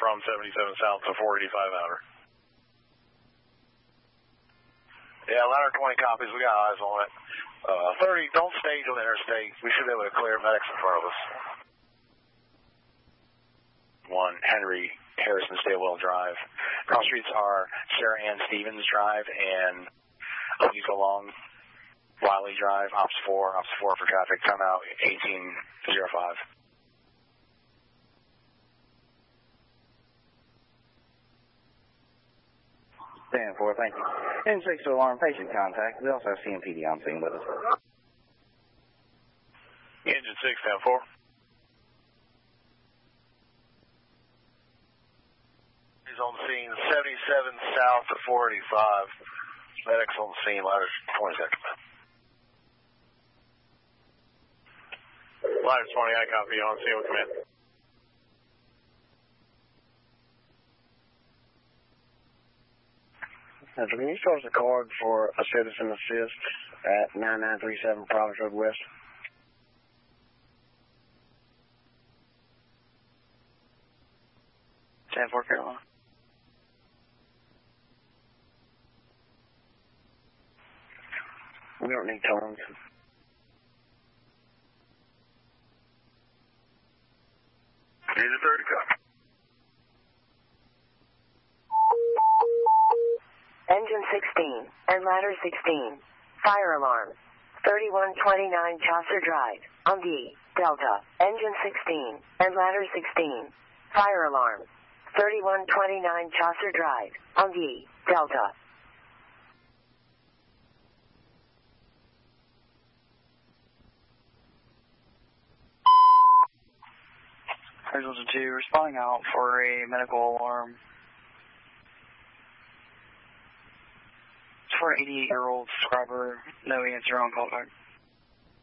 from 77 south to 485 outer. Yeah, ladder 20 copies. We got eyes on it. 30, don't stage on the interstate. We should be able to clear medics in front of us. 1 Henry Harrison Stillwell Drive. Cross streets are Sarah Ann Stevens Drive and Ogico Long Wiley Drive. Ops 4 for traffic. Timeout 1805. Stand for, thank you. N6 to alarm, patient contact. We also have CMPD on scene with us. Engine 6, stand for. He's on scene 77 south to 485. Medics on scene, ladder 22nd. Ladder 20, I copy. On scene with command. Can you show us a card for a citizen assist at 9937 Providence Road West? Stand for, Carolina. We don't need tones. Here's a 30 copy. Engine 16 and ladder 16. Fire alarm. 3129 Chaucer Drive. On D, Delta. Engine 16 and ladder 16. Fire alarm. 3129 Chaucer Drive. On D, Delta. Delta 2, responding out for a medical alarm. It's for an 88-year-old subscriber. No answer on call back.